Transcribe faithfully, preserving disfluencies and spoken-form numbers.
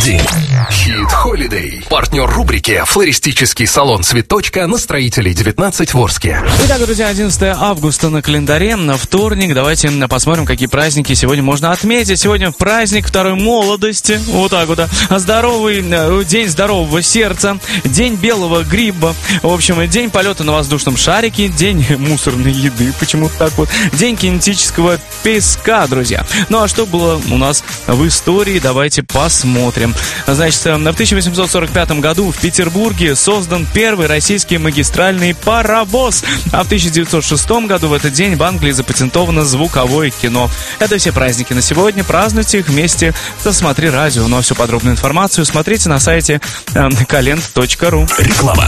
один. Хит Holiday. Партнер рубрики «Флористический салон Цветочка» на Строителей девятнадцать в Орске. Итак, друзья, одиннадцатое августа на календаре, на вторник. Давайте посмотрим, какие праздники сегодня можно отметить. Сегодня праздник второй молодости. Вот так вот. Здоровый день здорового сердца. День белого гриба. В общем, день полета на воздушном шарике. День мусорной еды. Почему так вот? День кинетического песка, друзья. Ну а что было у нас в истории? Давайте посмотрим. Значит, в тысяча восемьсот сорок пятом году в Петербурге создан первый российский магистральный паровоз. А в тысяча девятьсот шестом году в этот день в Англии запатентовано звуковое кино. Это все праздники на сегодня. Празднуйте их вместе со Смотри Радио. Ну а всю подробную информацию смотрите на сайте э, календ точка ру. Реклама.